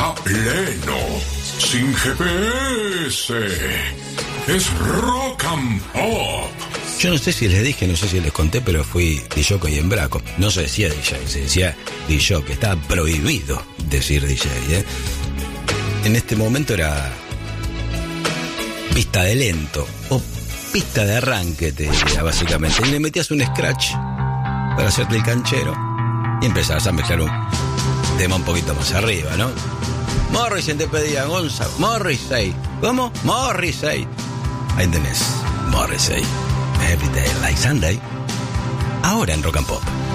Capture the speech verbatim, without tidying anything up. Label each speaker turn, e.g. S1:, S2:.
S1: a pleno, sin G P S. Es Rock and Pop.
S2: Yo no sé si les dije, no sé si les conté, pero fui disjockey en Braco. No se decía D J, se decía disjockey. Estaba prohibido decir D J, ¿eh? En este momento era pista de lento o pista de arranque, te diría, básicamente. Y le metías un scratch para hacerte el canchero y empezabas a mezclar un tema un poquito más arriba, ¿no? Morrissey te pedía, Gonzalo. Morrissey. ¿Cómo? Morrissey. Ahí tenés, Morrissey. Every Day Like Sunday. Ahora en Rock and Pop.